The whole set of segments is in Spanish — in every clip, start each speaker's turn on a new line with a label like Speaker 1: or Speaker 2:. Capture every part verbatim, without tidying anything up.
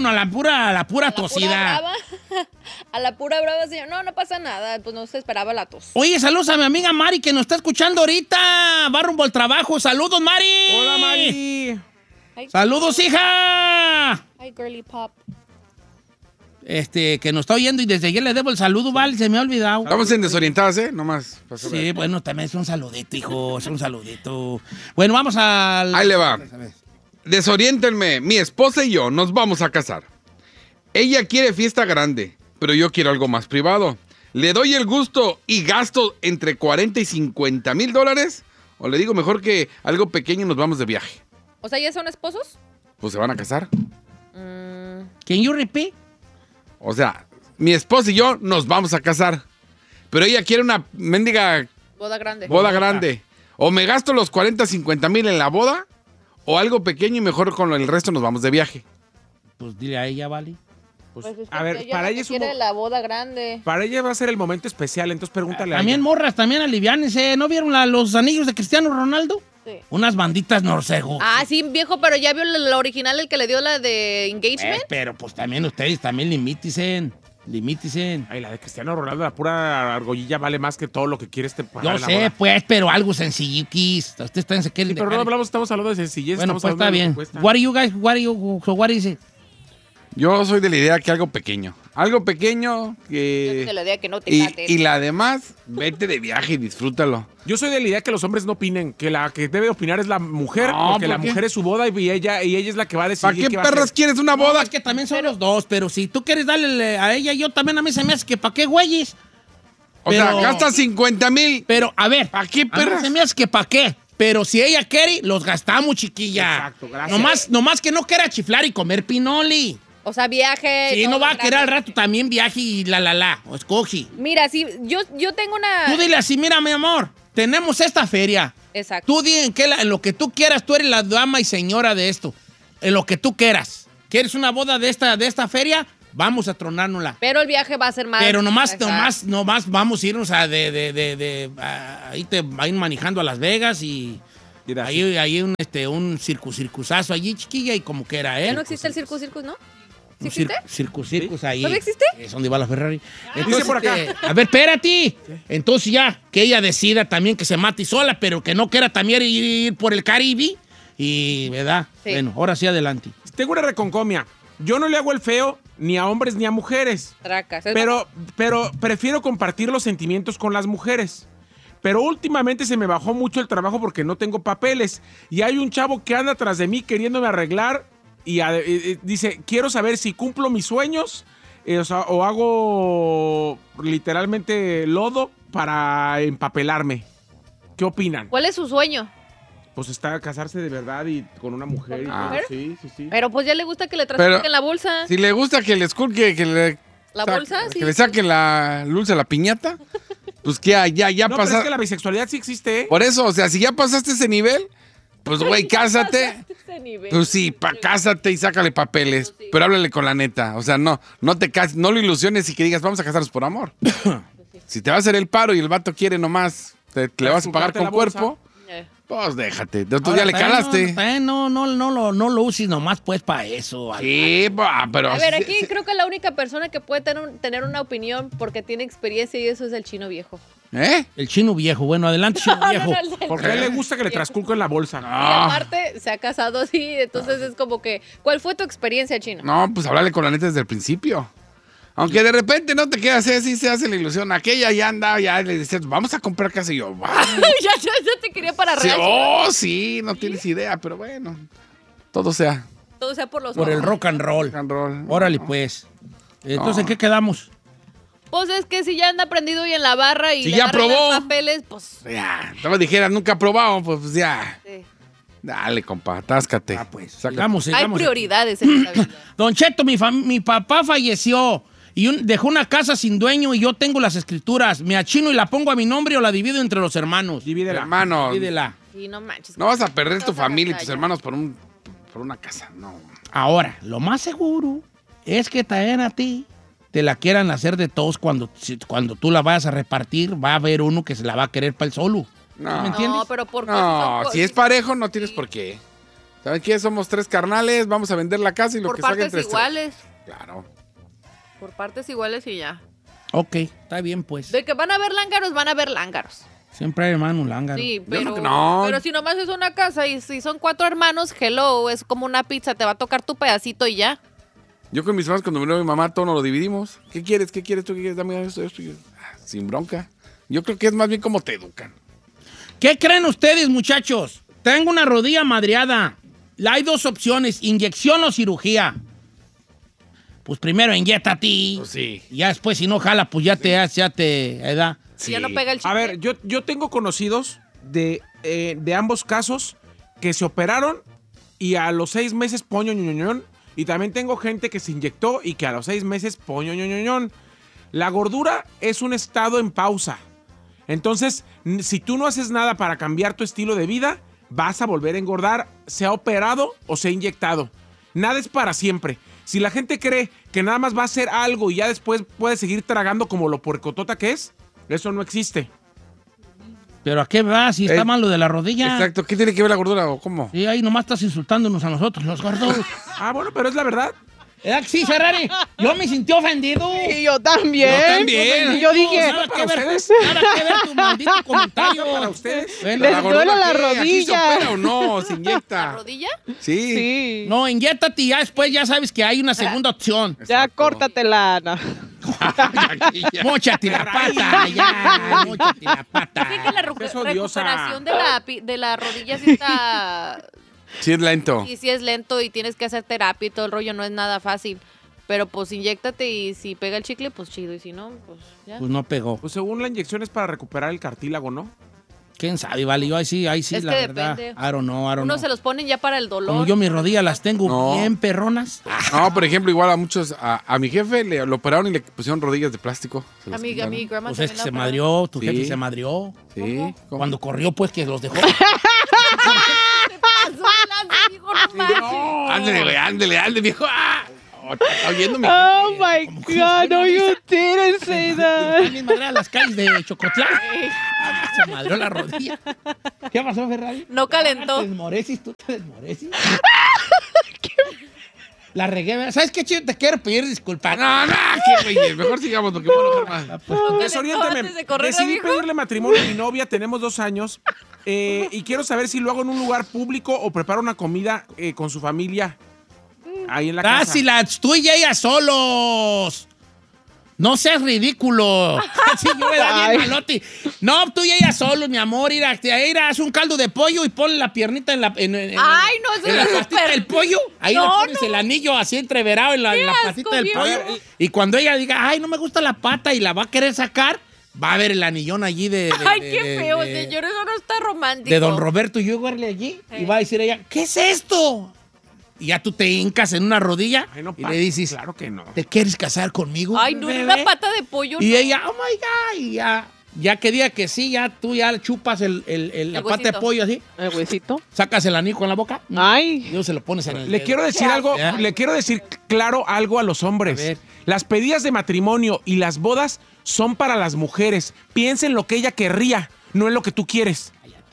Speaker 1: uno a la pura, a la pura
Speaker 2: A la pura
Speaker 1: tosida.
Speaker 2: brava. A la pura brava, señor. No, no pasa nada. Pues no se esperaba la tos.
Speaker 1: Oye, saludos a mi amiga Mari que nos está escuchando ahorita. Va rumbo al trabajo. Saludos, Mari.
Speaker 3: Hola, Mari.
Speaker 2: Ay,
Speaker 1: Saludos, hija.
Speaker 2: Ay, girly pop.
Speaker 1: Este, que nos está oyendo y desde ayer le debo el saludo, vale, se me ha olvidado.
Speaker 4: Estamos en desorientadas, ¿eh? Nomás. pasó
Speaker 1: Sí,
Speaker 4: ver.
Speaker 1: bueno, también es un saludito, hijo, es un saludito. Bueno, vamos al...
Speaker 4: Ahí le va. Desoriéntenme. Mi esposa y yo nos vamos a casar. Ella quiere fiesta grande, pero yo quiero algo más privado. ¿Le doy el gusto y gasto entre cuarenta y cincuenta mil dólares? ¿O le digo mejor que algo pequeño y nos vamos de viaje?
Speaker 2: O sea, ¿ya son esposos?
Speaker 4: Pues se van a casar.
Speaker 2: Mm,
Speaker 1: Can you repeat?
Speaker 4: O sea, mi esposa y yo nos vamos a casar. Pero ella quiere una mendiga
Speaker 2: boda grande.
Speaker 4: boda grande. O me gasto los cuarenta, cincuenta mil en la boda, o algo pequeño y mejor con el resto nos vamos de viaje.
Speaker 1: Pues dile a ella, vale.
Speaker 3: Pues,
Speaker 2: Pues es que
Speaker 3: a ver,
Speaker 2: ella
Speaker 3: para
Speaker 2: lo
Speaker 3: ella
Speaker 2: que
Speaker 3: es un
Speaker 2: quiere
Speaker 3: mo-
Speaker 2: la boda grande.
Speaker 3: para ella va a ser el momento especial, entonces pregúntale a
Speaker 1: También
Speaker 3: ella.
Speaker 1: morras, también aliviánense. ¿No vieron la- los anillos de Cristiano Ronaldo?
Speaker 2: Sí.
Speaker 1: Unas banditas norsego.
Speaker 2: Ah, sí, viejo, pero ya vio la, la original, el que le dio la de
Speaker 1: Eh,
Speaker 2: engagement.
Speaker 1: pero pues también ustedes, también limíticen. Limíticen.
Speaker 3: Ay, la de Cristiano Ronaldo, la pura argollilla vale más que todo lo que quiere este pagar
Speaker 1: Yo
Speaker 3: en la
Speaker 1: sé,
Speaker 3: boda.
Speaker 1: pues, pero algo sencilliquis. Ustedes están se quieren
Speaker 3: Sí, pero no
Speaker 1: dejar-
Speaker 3: hablamos, estamos hablando de sencillez.
Speaker 1: Bueno,
Speaker 3: estamos
Speaker 1: pues
Speaker 3: hablando
Speaker 1: está
Speaker 3: de lo
Speaker 1: bien.
Speaker 3: que cuesta.
Speaker 1: What are you guys, what are you, so what is it?
Speaker 4: Yo soy de la idea que algo pequeño. Algo pequeño
Speaker 2: Yo
Speaker 4: que...
Speaker 2: te la idea que no te
Speaker 4: Y,
Speaker 2: cates.
Speaker 4: y la demás, vete de viaje y disfrútalo.
Speaker 3: Yo soy de la idea que los hombres no opinen, que la que debe opinar es la mujer,
Speaker 4: No,
Speaker 3: porque
Speaker 4: ¿por
Speaker 3: la
Speaker 4: qué?
Speaker 3: mujer es su boda y ella, y ella es la que va a decidir.
Speaker 4: ¿Para qué
Speaker 3: va a
Speaker 4: perras
Speaker 3: hacer.
Speaker 4: quieres una
Speaker 1: No,
Speaker 4: boda?
Speaker 1: es que también son los dos, pero si tú quieres darle a ella, yo también a mí se me hace que ¿para qué güeyes?
Speaker 4: O sea,
Speaker 1: pero-
Speaker 4: gastas cincuenta mil.
Speaker 1: Pero, a ver,
Speaker 4: ¿Pa' qué,
Speaker 1: a mí
Speaker 4: perras?
Speaker 1: se me hace que ¿para qué? Pero si ella quiere, los gastamos, chiquilla.
Speaker 3: Exacto, gracias.
Speaker 1: Nomás, nomás que no quiera chiflar y comer pinoli.
Speaker 2: O sea, viaje.
Speaker 1: Sí,
Speaker 2: todo
Speaker 1: no va a
Speaker 2: grande.
Speaker 1: querer al rato también viaje y la, la, la. O escoge.
Speaker 2: Mira, sí, yo, yo tengo una.
Speaker 1: Tú dile así, mira, mi amor, tenemos esta feria.
Speaker 2: Exacto.
Speaker 1: Tú di en, qué la- en lo que tú quieras, tú eres la dama y señora de esto. En lo que tú quieras. ¿Quieres una boda de esta, de esta feria? Vamos a tronárnosla.
Speaker 2: Pero el viaje va a ser más.
Speaker 1: Pero nomás,
Speaker 2: Exacto.
Speaker 1: nomás, nomás vamos a irnos a de, de, de, de- a- ahí te va a ir manejando a Las Vegas y
Speaker 3: Mira,
Speaker 1: ahí, ahí un, este, un circus, circusazo allí, chiquilla, y como que era, ¿eh?
Speaker 2: ¿Ya no existe el circus, circus, no? ¿Sí
Speaker 1: Un
Speaker 2: existe?
Speaker 1: cir- circus, circus ahí.
Speaker 2: ¿Todavía existe?
Speaker 1: Es donde va la Ferrari.
Speaker 3: Dice por acá.
Speaker 1: este, a ver, espérate. Entonces ya, que ella decida también que se mate sola, pero que no quiera también ir, ir por el Caribe. Y, ¿verdad?
Speaker 2: Sí.
Speaker 1: Bueno, ahora sí, adelante.
Speaker 3: tengo una reconcomia. Yo no le hago el feo ni a hombres ni a mujeres.
Speaker 2: Tracas. Es
Speaker 3: Pero, pero prefiero compartir los sentimientos con las mujeres. Pero últimamente se me bajó mucho el trabajo porque no tengo papeles. Y hay un chavo que anda tras de mí queriéndome arreglar. Y a- eh, eh, dice, quiero saber si cumplo mis sueños eh, o, sea, o hago literalmente lodo para empapelarme. ¿Qué opinan?
Speaker 2: ¿Cuál es su sueño?
Speaker 3: Pues está casarse de verdad y con una mujer. y
Speaker 2: ¿Con
Speaker 3: todo.
Speaker 2: una mujer?
Speaker 3: Sí, sí, sí.
Speaker 2: Pero pues ya le gusta que le
Speaker 4: Pero-
Speaker 2: trasquen la bolsa.
Speaker 4: Si le gusta que le esculque, que le...
Speaker 2: ¿La
Speaker 4: sa-
Speaker 2: bolsa? Sí.
Speaker 4: Que le saque la luz a la piñata, pues que ya, ya, ya
Speaker 3: No, pero es
Speaker 4: pasaste.
Speaker 3: que la bisexualidad sí existe, ¿eh?
Speaker 4: Por eso, o sea, si ya pasaste ese nivel, pues güey, cásate.
Speaker 2: Ese nivel.
Speaker 4: Pues sí, pa, cásate y sácale papeles. Pero háblale con la neta. O sea, no, no te cases, no lo ilusiones y que digas, vamos a casarnos por amor. Si te va a hacer el paro y el vato quiere nomás, te, te le vas a pagar
Speaker 3: Esculcarte
Speaker 4: con
Speaker 3: la bolsa.
Speaker 4: cuerpo,
Speaker 2: Eh.
Speaker 4: pues déjate. De otro
Speaker 1: Ahora,
Speaker 4: día le
Speaker 1: también
Speaker 4: calaste.
Speaker 1: No, también no, no, no, lo- no lo uses nomás pues para eso.
Speaker 4: Sí, pa, pero...
Speaker 2: A ver,
Speaker 4: sí,
Speaker 2: aquí
Speaker 4: sí.
Speaker 2: creo que la única persona que puede tener, un- tener una opinión porque tiene experiencia y eso es el chino viejo.
Speaker 4: ¿Eh?
Speaker 1: El chino viejo. Bueno, adelante, chino
Speaker 2: No, no,
Speaker 1: viejo.
Speaker 2: no, el del-
Speaker 3: Porque a él le gusta que le trasculquen la bolsa.
Speaker 2: Y
Speaker 4: Ah,
Speaker 2: aparte se ha casado así, entonces es como que, ¿cuál fue tu experiencia, chino?
Speaker 4: no, pues háblale con la neta desde el principio. Aunque de repente no te quedas así, se hace la ilusión. Aquella ya andaba, ya le decías, vamos a comprar casa. Y yo, "Va".
Speaker 2: ya, ya, ya te quería para
Speaker 4: Sí,
Speaker 2: real.
Speaker 4: oh, sí, no tienes idea, pero bueno. Todo sea
Speaker 2: Todo sea por los
Speaker 1: Por el
Speaker 2: ojos.
Speaker 1: rock and roll.
Speaker 4: rock and roll.
Speaker 1: Órale, pues. Entonces,
Speaker 4: No.
Speaker 1: ¿en qué quedamos?
Speaker 2: Pues es que si ya anda prendido y en la barra y
Speaker 4: Si
Speaker 2: le
Speaker 4: ya
Speaker 2: va a arreglar
Speaker 4: probó.
Speaker 2: papeles, pues...
Speaker 4: Ya, no dijeras, nunca he probado, pues, pues ya.
Speaker 2: sí.
Speaker 4: Dale, compa, atáscate.
Speaker 1: Ah, pues.
Speaker 4: Sácate.
Speaker 1: Sigamos,
Speaker 2: Hay
Speaker 1: sigamos.
Speaker 2: prioridades en esta vida.
Speaker 1: Don Cheto, mi, fam- mi papá falleció y un- dejó una casa sin dueño y yo tengo las escrituras. ¿Me achino y la pongo a mi nombre o la divido entre los hermanos?
Speaker 3: Divídela.
Speaker 4: Hermano,
Speaker 1: Divídela.
Speaker 2: Sí, no manches.
Speaker 4: no vas a perder tu
Speaker 2: Vas a
Speaker 4: familia y
Speaker 2: gastar
Speaker 4: tus
Speaker 2: ya.
Speaker 4: hermanos por, un, por una casa, no.
Speaker 1: Ahora, lo más seguro es que también a ti te la quieran hacer de todos cuando, si- cuando tú la vayas a repartir. Va a haber uno que se la va a querer para el solo.
Speaker 4: No,
Speaker 1: ¿Me entiendes?
Speaker 2: No, pero ¿por qué?
Speaker 4: no,
Speaker 2: Son-
Speaker 4: si es parejo no tienes por qué. ¿Saben qué? Somos tres carnales, vamos a vender la casa y lo
Speaker 2: Por
Speaker 4: que salga
Speaker 2: partes
Speaker 4: entre tres.
Speaker 2: iguales.
Speaker 4: Claro.
Speaker 2: Por partes iguales y ya.
Speaker 1: Ok, está bien, pues.
Speaker 2: De que van a haber lángaros, van a haber lángaros.
Speaker 1: Siempre hay hermano un lángaro.
Speaker 2: Sí,
Speaker 4: no
Speaker 2: pero,
Speaker 4: creo- no.
Speaker 2: pero si nomás es una casa y si son cuatro hermanos, hello, es como una pizza, te va a tocar tu pedacito y ya.
Speaker 4: Yo con mis hermanos, cuando vino mi mamá, todo nos lo dividimos. ¿Qué quieres? ¿Qué quieres? ¿Tú qué quieres? Dame esto, esto. Ah, sin bronca. Yo creo que es más bien como te educan.
Speaker 1: ¿Qué creen ustedes, muchachos? Tengo una rodilla madreada. Hay dos opciones, inyección o cirugía. Pues primero inyéctate.
Speaker 4: Pues sí.
Speaker 1: Y ya después, si no jala, pues ya te, ya te da.
Speaker 2: Si ya no pega el chicle.
Speaker 3: A ver, yo, yo tengo conocidos de, eh, de ambos casos que se operaron y a los seis meses poño ñoñoñón. Y también tengo gente que se inyectó y que a los seis meses poño ñoñoñón. La gordura es un estado en pausa. Entonces, n- si tú no haces nada para cambiar tu estilo de vida, vas a volver a engordar, sea operado o sea inyectado. Nada es para siempre. Si la gente cree que nada más va a hacer algo y ya después puede seguir tragando como lo puercotota que es, eso no existe.
Speaker 1: ¿Pero a qué va? Si está
Speaker 4: Eh,
Speaker 1: mal lo de la rodilla.
Speaker 4: Exacto. ¿Qué tiene que ver la gordura o cómo?
Speaker 1: Sí, ahí nomás estás insultándonos a nosotros, los gordos.
Speaker 3: Ah, bueno, pero es la verdad.
Speaker 1: ¿Verdad que sí, Ferrari? Yo me sentí ofendido.
Speaker 5: Y yo también.
Speaker 4: Yo también.
Speaker 5: Y yo dije,
Speaker 1: Nada que
Speaker 3: para
Speaker 1: ver,
Speaker 3: ustedes.
Speaker 1: nada que ver tu maldito comentario.
Speaker 3: Para ustedes.
Speaker 1: Bueno,
Speaker 5: Les
Speaker 4: ¿La
Speaker 5: duele
Speaker 4: gordura
Speaker 5: la
Speaker 4: qué? ¿Aquí se
Speaker 5: rodilla.
Speaker 4: opera o no? ¿Se
Speaker 2: ¿La
Speaker 4: inyecta?
Speaker 2: rodilla?
Speaker 4: Sí.
Speaker 5: sí.
Speaker 1: no, inyéctate y ya después ya sabes que hay una segunda opción.
Speaker 5: Ya
Speaker 4: Exacto.
Speaker 5: córtatela, Ana.
Speaker 1: Móchate la pata, ya. Móchate la pata.
Speaker 2: Sí, que la recu-
Speaker 3: Es odiosa.
Speaker 2: recuperación de la, pi- de la rodilla sí está...
Speaker 4: Sí es lento.
Speaker 2: Sí, sí es lento y tienes que hacer terapia y todo el rollo, no es nada fácil. Pero pues inyéctate y si pega el chicle, pues chido. Y si no, pues ya.
Speaker 1: Pues no pegó.
Speaker 3: Pues según la inyección es para recuperar el cartílago, ¿no?
Speaker 1: ¿Quién sabe? Vale, yo ahí sí, ahí sí,
Speaker 2: Es
Speaker 1: la
Speaker 2: que
Speaker 1: verdad.
Speaker 2: depende.
Speaker 1: I don't know, I don't
Speaker 2: Uno
Speaker 1: know.
Speaker 2: se los ponen ya para el dolor.
Speaker 1: Como yo mis rodillas las tengo
Speaker 4: No.
Speaker 1: bien perronas.
Speaker 4: No, por ejemplo, igual a muchos, a, a mi jefe le lo operaron y le pusieron rodillas de plástico. Se
Speaker 2: A
Speaker 4: las
Speaker 2: mi, a
Speaker 4: quitaron.
Speaker 2: mi grandma
Speaker 1: Pues es
Speaker 2: también
Speaker 1: que
Speaker 2: la
Speaker 1: se
Speaker 2: operaron.
Speaker 1: madrió, tu
Speaker 4: Sí.
Speaker 1: jefe se madrió.
Speaker 4: Sí. ¿cómo?
Speaker 1: Cuando corrió, pues que los dejó.
Speaker 2: Pasó de lanza, dijo, no manches.
Speaker 4: Ándale, güey, ándale, ándale, viejo. Ah. Oh, te está oyendo mi
Speaker 5: Oh
Speaker 4: jefe.
Speaker 5: my God, no, you didn't say that.
Speaker 1: También madre a las calles de Chocotlán. Se madrió la rodilla. ¿Qué pasó, Ferrari?
Speaker 2: No calentó.
Speaker 1: ¿Te desmorecis? ¿Tú te desmorecis? La regué, ¿verdad? ¿Sabes qué, chido? Te quiero pedir disculpas.
Speaker 4: No, no, qué güey. Mejor sigamos porque puedo enojar más.
Speaker 1: Pues,
Speaker 3: Desoriéntame.
Speaker 2: antes de correr,
Speaker 3: Decidí
Speaker 2: amigo.
Speaker 3: pedirle matrimonio a mi novia, tenemos dos años, eh, y quiero saber si lo hago en un lugar público o preparo una comida eh, con su familia ahí en la casa.
Speaker 1: Casi las tú y ella solos. No seas ridículo. Sí, yo era bien
Speaker 5: Ay.
Speaker 1: malote. No, tú y ella solos, mi amor. Ir a, ir a hacer un caldo de pollo y ponle la piernita en la. En, en-
Speaker 2: Ay, no, eso
Speaker 1: en la
Speaker 2: es
Speaker 1: patita
Speaker 2: súper-
Speaker 1: del pollo. Ahí le
Speaker 2: No,
Speaker 1: pones
Speaker 2: no.
Speaker 1: el anillo así entreverado en la, en la
Speaker 2: asco,
Speaker 1: patita del
Speaker 2: viejo.
Speaker 1: pollo. Y cuando ella diga, ay, no me gusta la pata y la va a querer sacar, va a ver el anillón allí de. de-
Speaker 2: Ay,
Speaker 1: de-
Speaker 2: qué
Speaker 1: de-
Speaker 2: feo,
Speaker 1: de-
Speaker 2: señor. Eso no está romántico.
Speaker 1: De don Roberto y yo allí.
Speaker 2: Sí.
Speaker 1: Y va a decir ella, ¿qué es esto? Y ya tú te hincas en una rodilla
Speaker 3: Ay, no,
Speaker 1: y
Speaker 3: pa-
Speaker 1: le dices,
Speaker 3: Claro que no.
Speaker 1: ¿te quieres casar conmigo?
Speaker 2: Ay, no,
Speaker 1: bebé?
Speaker 2: una pata de pollo.
Speaker 1: Y
Speaker 2: no.
Speaker 1: ella, oh my God, y ya, ya que diga que sí, ya tú ya le chupas el, el- el- la
Speaker 2: El
Speaker 1: pata de
Speaker 2: huesito.
Speaker 1: pollo así,
Speaker 5: El huesito.
Speaker 1: sacas el anillo con la boca
Speaker 5: Ay.
Speaker 1: y luego se lo pones en el
Speaker 3: Le
Speaker 1: dedo.
Speaker 3: quiero decir algo,
Speaker 1: ¿Ya?
Speaker 3: le quiero decir claro algo a los hombres.
Speaker 1: A ver.
Speaker 3: Las pedidas de matrimonio y las bodas son para las mujeres. Piensa en lo que ella querría, no en lo que tú quieres.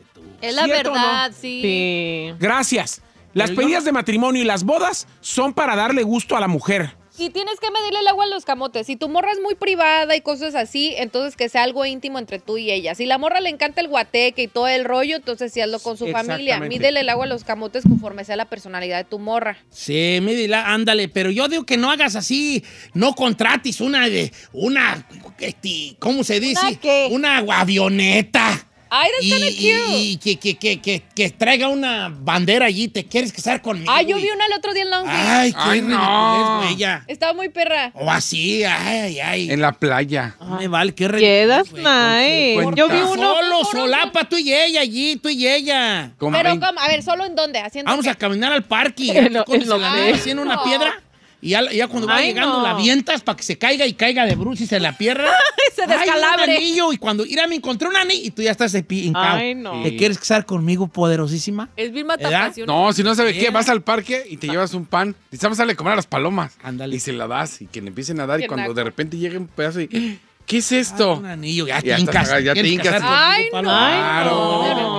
Speaker 2: Es la
Speaker 3: ¿Cierto o no?
Speaker 2: verdad, sí.
Speaker 5: Sí.
Speaker 3: Gracias. Las
Speaker 1: Pero yo
Speaker 3: pedidas
Speaker 1: no-
Speaker 3: de matrimonio y las bodas son para darle gusto a la mujer.
Speaker 2: Y tienes que medirle el agua a los camotes. Si tu morra es muy privada y cosas así, entonces que sea algo íntimo entre tú y ella. Si la morra le encanta el guateque y todo el rollo, entonces sí hazlo con su familia.
Speaker 3: Exactamente.
Speaker 2: Mídele el agua a los camotes conforme sea la personalidad de tu morra.
Speaker 1: Sí, mídela, ándale, pero yo digo que no hagas así, no contrates una de, una, este, ¿cómo se dice?
Speaker 2: ¿Una qué?
Speaker 1: Una avioneta.
Speaker 2: Ay, that's
Speaker 1: Y,
Speaker 2: kinda cute.
Speaker 1: y- y que, que, que, que, que traiga una bandera allí, ¿te quieres casar conmigo?
Speaker 2: Ay, yo vi
Speaker 1: Y-
Speaker 2: una el otro día en Long Beach.
Speaker 1: Ay, qué
Speaker 4: Ay,
Speaker 1: ridiculez,
Speaker 4: no.
Speaker 1: güey, ella.
Speaker 2: Estaba muy perra.
Speaker 1: O así, ay, ay.
Speaker 4: En la playa.
Speaker 1: No me vale, qué
Speaker 5: Yeah,
Speaker 1: ridiculez,
Speaker 5: that's
Speaker 1: güey.
Speaker 5: nice.
Speaker 4: Con
Speaker 5: Yo vi
Speaker 4: cincuenta.
Speaker 5: uno.
Speaker 1: Solo, solapa, tú y ella allí, tú y ella.
Speaker 4: Con
Speaker 2: Pero,
Speaker 4: veinte.
Speaker 2: ¿cómo? A ver, ¿solo en dónde? ¿Haciendo
Speaker 1: Vamos
Speaker 2: qué?
Speaker 1: a caminar al parque y
Speaker 5: En lo-
Speaker 1: con
Speaker 5: en lo
Speaker 1: la
Speaker 5: que-
Speaker 1: nena así en una
Speaker 2: No.
Speaker 1: piedra. Y ya, ya cuando va
Speaker 5: Ay,
Speaker 1: llegando
Speaker 5: no.
Speaker 1: la avientas para que se caiga y caiga de bruces en la pierna.
Speaker 2: Se
Speaker 1: Ay,
Speaker 2: descalabre.
Speaker 1: un anillo. Y cuando, mira, me encontré un anillo y tú ya estás de pi- hincado.
Speaker 5: Ay, no.
Speaker 1: ¿Te quieres casar conmigo, poderosísima?
Speaker 2: Es bien
Speaker 1: ¿Verdad?
Speaker 2: matapasional.
Speaker 4: No, si no sabe qué,
Speaker 1: Mira.
Speaker 4: vas al parque y te llevas un pan. Y vamos a darle a comer a las palomas.
Speaker 1: Ándale.
Speaker 4: Y se la das y que le empiecen a dar. Y
Speaker 2: Qué
Speaker 4: cuando
Speaker 2: naco.
Speaker 4: de repente llegue un pedazo y. ¿Qué es
Speaker 1: Ah,
Speaker 4: esto?
Speaker 1: un anillo. Ya
Speaker 4: Ya
Speaker 1: te
Speaker 4: estás
Speaker 1: hincas.
Speaker 4: acá, ya te
Speaker 1: ¿Quieres
Speaker 4: hincas.
Speaker 1: casar conmigo,
Speaker 2: Ay, no.
Speaker 1: Paloma?
Speaker 5: Ay, no.
Speaker 2: Claro que no.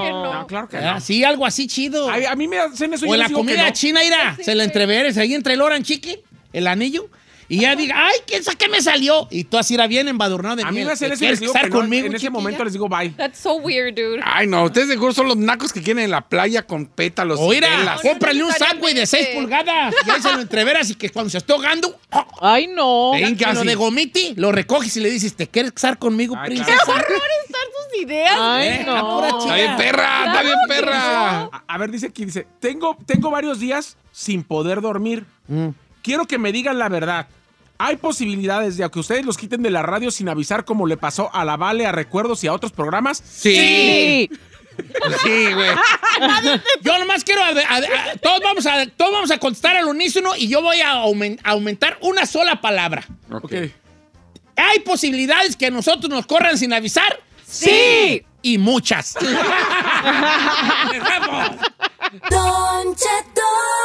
Speaker 3: No, claro que
Speaker 1: Ah,
Speaker 3: no.
Speaker 1: sí, algo así chido.
Speaker 3: A, a mí me hacen eso y
Speaker 1: O
Speaker 3: yo
Speaker 1: en la
Speaker 3: les digo que
Speaker 1: comida
Speaker 3: no.
Speaker 1: china, ira, se la entreveres ahí entre el orange chicken, el anillo, y ya diga, ay, ¿quién sabe qué me salió? Y tú así era bien embadurnado de
Speaker 3: A mí
Speaker 1: miel.
Speaker 3: me hacen
Speaker 1: ¿Te
Speaker 3: eso y les
Speaker 1: quieres
Speaker 3: digo
Speaker 1: casar
Speaker 3: que no.
Speaker 1: conmigo,
Speaker 3: En ese
Speaker 1: chiquilla?
Speaker 3: momento les digo bye.
Speaker 2: That's so weird, dude.
Speaker 4: Ay, no, ustedes seguro son los nacos que quieren en la playa con pétalos. y
Speaker 1: Oira,
Speaker 4: velas.
Speaker 2: No,
Speaker 1: cómprale un
Speaker 2: necesariamente.
Speaker 1: Subway de seis pulgadas y ahí se lo entreveras y que cuando se esté ahogando,
Speaker 5: Ay, no.
Speaker 4: Venga,
Speaker 1: lo
Speaker 4: sí.
Speaker 1: de gomiti, lo recoges y le dices, ¿te quieres casar conmigo,
Speaker 3: Ay,
Speaker 1: princesa?
Speaker 3: claro.
Speaker 2: Están sus ideas.
Speaker 5: Ay,
Speaker 1: Eh, la
Speaker 5: no.
Speaker 1: pura
Speaker 4: Está
Speaker 1: chica.
Speaker 4: bien, perra, está
Speaker 2: Claro
Speaker 4: bien,
Speaker 2: que
Speaker 4: perra.
Speaker 3: A, a ver, dice aquí, dice, tengo, tengo varios días sin poder dormir.
Speaker 1: Mm.
Speaker 3: Quiero que me digan la verdad. ¿Hay posibilidades de que ustedes los quiten de la radio sin avisar como le pasó a La Vale, a Recuerdos y a otros programas?
Speaker 4: Sí.
Speaker 5: Sí.
Speaker 4: Sí, güey.
Speaker 1: Yo nomás quiero, a- a- a- todos, vamos a, todos vamos a contestar al unísono y yo voy a aumen- a aumentar una sola palabra.
Speaker 4: Ok.
Speaker 3: Ok.
Speaker 1: ¿Hay posibilidades que nosotros nos corran sin avisar?
Speaker 2: Sí.
Speaker 1: Y muchas. ¡Vamos!
Speaker 6: Don Cheto.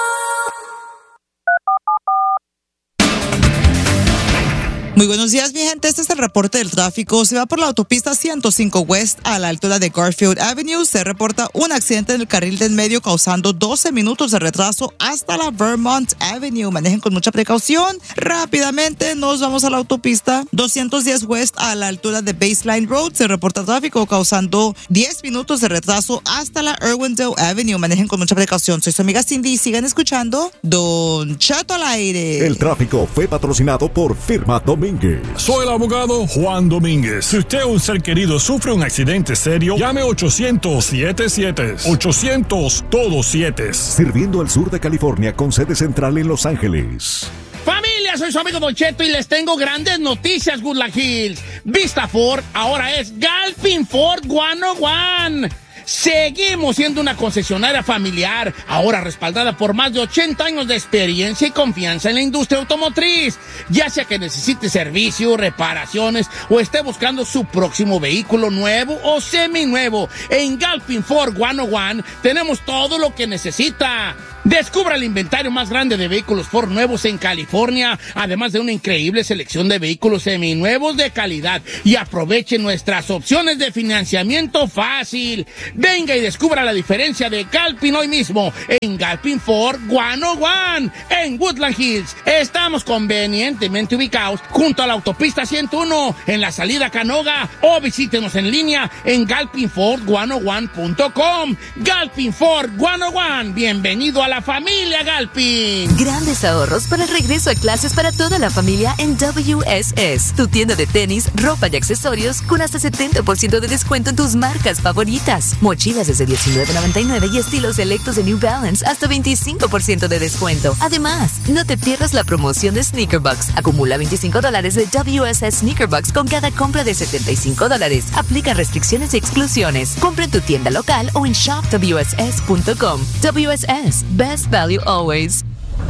Speaker 7: Muy buenos días, mi gente. Este es el reporte del tráfico. Se va por la autopista ciento cinco West a la altura de Garfield Avenue. Se reporta un accidente en el carril del medio causando doce minutos de retraso hasta la Vermont Avenue. Manejen con mucha precaución. Rápidamente nos vamos a la autopista doscientos diez West a la altura de Baseline Road. Se reporta tráfico causando diez minutos de retraso hasta la Irwindale Avenue. Manejen con mucha precaución. Soy su amiga Cindy y sigan escuchando Don Cheto al aire.
Speaker 8: El tráfico fue patrocinado por Firma Domínguez.
Speaker 9: Soy el abogado Juan Domínguez. Si usted o un ser querido sufre un accidente serio, llame ochocientos siete siete. ochocientos todos siete.
Speaker 8: Sirviendo al sur de California con sede central en Los Ángeles.
Speaker 1: Familia, soy su amigo Don Cheto y les tengo grandes noticias, Woodland Hills. Vista Ford ahora es Galpin Ford ciento uno. Seguimos siendo una concesionaria familiar, ahora respaldada por más de ochenta años de experiencia y confianza en la industria automotriz. Ya sea que necesite servicio, reparaciones o esté buscando su próximo vehículo nuevo o seminuevo, en Galpin Ford ciento uno tenemos todo lo que necesita. Descubra el inventario más grande de vehículos Ford nuevos en California, además de una increíble selección de vehículos seminuevos de calidad, y aproveche nuestras opciones de financiamiento fácil. Venga y descubra la diferencia de Galpin hoy mismo en Galpin Ford ciento uno en Woodland Hills. Estamos convenientemente ubicados junto a la autopista ciento uno en la salida a Canoga, o visítenos en línea en galpin ford ciento uno punto com. Galpin Ford ciento uno, bienvenido a la familia Galpin.
Speaker 6: Grandes ahorros para el regreso a clases para toda la familia en W S S, tu tienda de tenis, ropa y accesorios con hasta setenta por ciento de descuento en tus marcas favoritas. Mochilas desde diecinueve noventa y nueve y estilos selectos de New Balance hasta veinticinco por ciento de descuento. Además, no te pierdas la promoción de Sneaker Bucks. Acumula veinticinco dólares de W S S Sneaker Bucks con cada compra de setenta y cinco dólares. Aplica restricciones y exclusiones. Compra en tu tienda local o en shop w s s punto com. W S S, best value always.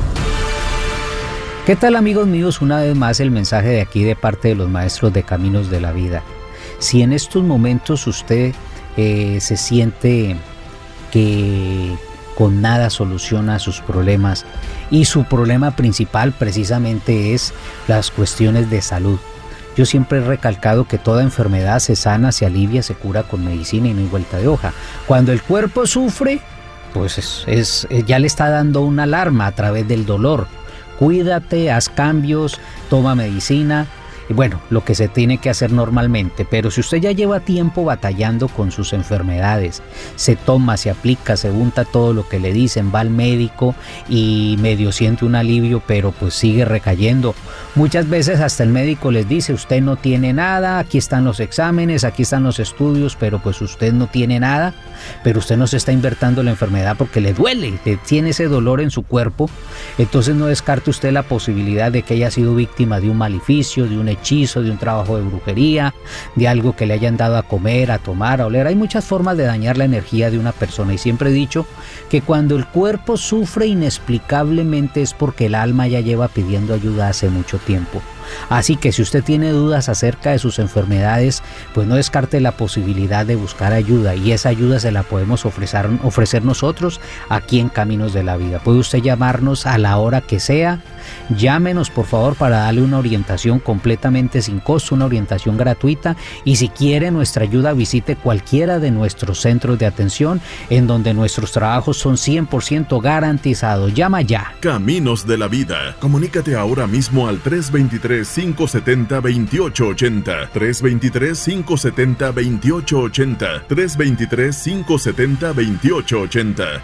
Speaker 10: ¿Qué tal, amigos míos? Una vez más el mensaje de aquí de parte de los maestros de Caminos de la Vida. Si en estos momentos usted eh, se siente que con nada soluciona sus problemas y su problema principal precisamente es las cuestiones de salud. Yo siempre he recalcado que toda enfermedad se sana, se alivia, se cura con medicina y no hay vuelta de hoja. Cuando el cuerpo sufre, pues es, es, ya le está dando una alarma a través del dolor. Cuídate, haz cambios, toma medicina. Y bueno, lo que se tiene que hacer normalmente, pero si usted ya lleva tiempo batallando con sus enfermedades, se toma, se aplica, se unta todo lo que le dicen, va al médico y medio siente un alivio, pero pues sigue recayendo. Muchas veces hasta el médico les dice, usted no tiene nada, aquí están los exámenes, aquí están los estudios, pero pues usted no tiene nada, pero usted no se está invirtiendo la enfermedad porque le duele, le tiene ese dolor en su cuerpo. Entonces no descarte usted la posibilidad de que haya sido víctima de un maleficio, de un hechizo, de un trabajo de brujería, de algo que le hayan dado a comer, a tomar, a oler. Hay muchas formas de dañar la energía de una persona y siempre he dicho que cuando el cuerpo sufre inexplicablemente es porque el alma ya lleva pidiendo ayuda hace mucho tiempo. Así que si usted tiene dudas acerca de sus enfermedades, pues no descarte la posibilidad de buscar ayuda, y esa ayuda se la podemos ofrecer, ofrecer nosotros aquí en Caminos de la Vida. Puede usted llamarnos a la hora que sea, Llámenos por favor para darle una orientación completamente sin costo, una orientación gratuita, y si quiere nuestra ayuda visite cualquiera de nuestros centros de atención en donde nuestros trabajos son cien por ciento garantizados. Llama ya.
Speaker 11: Caminos de la Vida. Comunícate ahora mismo al tres dos tres, cinco siete cero, dos ocho ocho cero, tres dos tres, cinco siete cero, dos ocho ocho cero, tres dos tres, cinco siete cero, dos ocho ocho cero.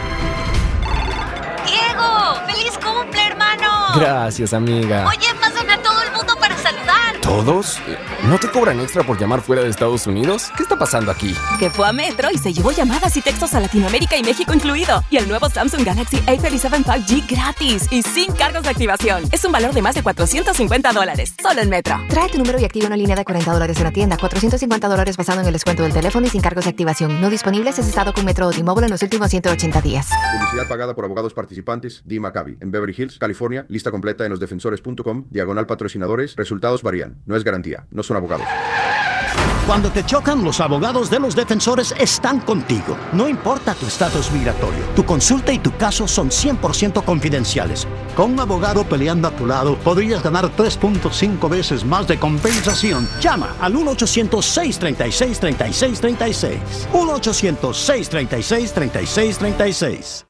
Speaker 12: ¡Diego! ¡Feliz cumple, hermano!
Speaker 13: Gracias, amiga.
Speaker 12: Oye, pasan a todo el mundo para saludar.
Speaker 13: ¿Todos? ¿No te cobran extra por llamar fuera de Estados Unidos? ¿Qué está pasando aquí?
Speaker 14: Que fue a Metro y se llevó llamadas y textos a Latinoamérica y México incluido. Y el nuevo Samsung Galaxy A treinta y siete cinco G gratis y sin cargos de activación. Es un valor de más de cuatrocientos cincuenta dólares. Solo en Metro.
Speaker 15: Trae tu número y activa una línea de cuarenta dólares en la tienda. cuatrocientos cincuenta dólares basado en el descuento del teléfono y sin cargos de activación. No disponible si has estado con Metro o T-Mobile en los últimos ciento ochenta días.
Speaker 16: Publicidad pagada por abogados participantes. D. Maccabi. En Beverly Hills, California. Lista completa en los defensores punto com. Diagonal patrocinadores. Resultados varían. No es garantía. No son abogados.
Speaker 17: Cuando te chocan, los abogados de los defensores están contigo. No importa tu estatus migratorio, tu consulta y tu caso son cien por ciento confidenciales. Con un abogado peleando a tu lado, podrías ganar tres punto cinco veces más de compensación. Llama al uno ochocientos, seis tres seis, tres seis tres seis. uno ochocientos, seis tres seis, tres seis tres seis.